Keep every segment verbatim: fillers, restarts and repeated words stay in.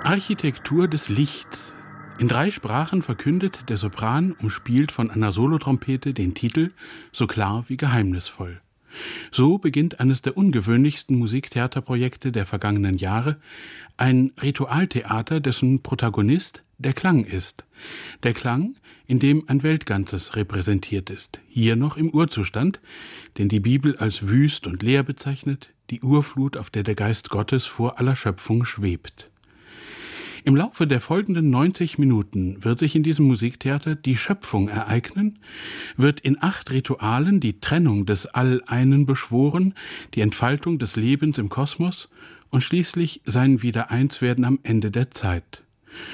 Architektur des Lichts. In drei Sprachen verkündet der Sopran, umspielt von einer Solotrompete, den Titel so klar wie geheimnisvoll. So beginnt eines der ungewöhnlichsten Musiktheaterprojekte der vergangenen Jahre, ein Ritualtheater, dessen Protagonist der Klang ist. Der Klang, in dem ein Weltganzes repräsentiert ist, hier noch im Urzustand, den die Bibel als wüst und leer bezeichnet, die Urflut, auf der der Geist Gottes vor aller Schöpfung schwebt. Im Laufe der folgenden neunzig Minuten wird sich in diesem Musiktheater die Schöpfung ereignen, wird in acht Ritualen die Trennung des All-Einen beschworen, die Entfaltung des Lebens im Kosmos und schließlich sein Wiedereinswerden am Ende der Zeit.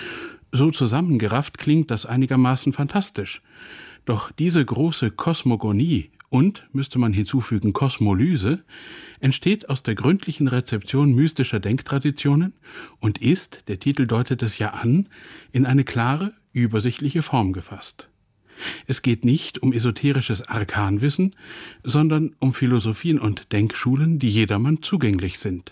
So zusammengerafft klingt das einigermaßen fantastisch. Doch diese große Kosmogonie und, müsste man hinzufügen, Kosmolyse, entsteht aus der gründlichen Rezeption mystischer Denktraditionen und ist, der Titel deutet es ja an, in eine klare, übersichtliche Form gefasst. Es geht nicht um esoterisches Arkanwissen, sondern um Philosophien und Denkschulen, die jedermann zugänglich sind.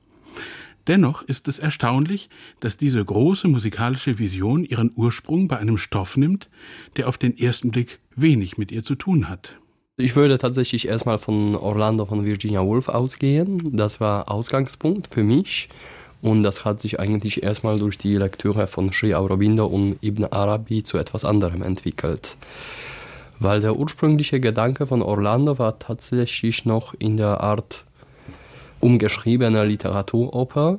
Dennoch ist es erstaunlich, dass diese große musikalische Vision ihren Ursprung bei einem Stoff nimmt, der auf den ersten Blick wenig mit ihr zu tun hat. Ich würde tatsächlich erstmal von Orlando von Virginia Woolf ausgehen. Das war Ausgangspunkt für mich und das hat sich eigentlich erstmal durch die Lektüre von Sri Aurobindo und Ibn Arabi zu etwas anderem entwickelt. Weil der ursprüngliche Gedanke von Orlando war tatsächlich noch in der Art umgeschriebener Literaturoper,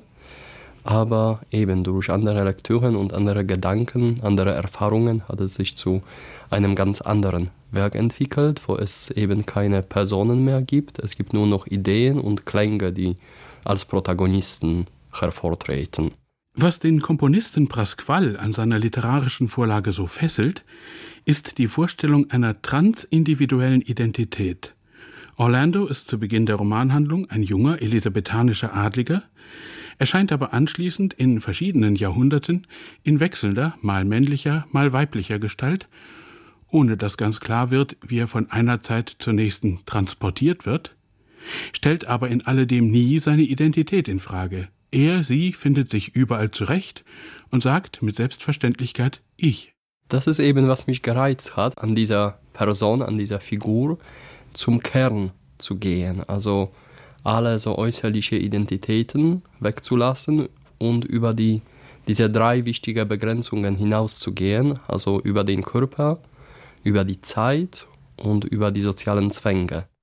aber eben durch andere Lektüren und andere Gedanken, andere Erfahrungen hat es sich zu einem ganz anderen Werk entwickelt, wo es eben keine Personen mehr gibt. Es gibt nur noch Ideen und Klänge, die als Protagonisten hervortreten. Was den Komponisten Pasquale an seiner literarischen Vorlage so fesselt, ist die Vorstellung einer transindividuellen Identität. Orlando ist zu Beginn der Romanhandlung ein junger elisabethanischer Adliger, erscheint aber anschließend in verschiedenen Jahrhunderten in wechselnder, mal männlicher, mal weiblicher Gestalt, ohne dass ganz klar wird, wie er von einer Zeit zur nächsten transportiert wird, stellt aber in alledem nie seine Identität in Frage. Er, sie findet sich überall zurecht und sagt mit Selbstverständlichkeit Ich. Das ist eben, was mich gereizt hat, an dieser Person, an dieser Figur, zum Kern zu gehen. Also alle so äußerliche Identitäten wegzulassen und über die, diese drei wichtigen Begrenzungen hinauszugehen, also über den Körper, über die Zeit und über die sozialen Zwänge.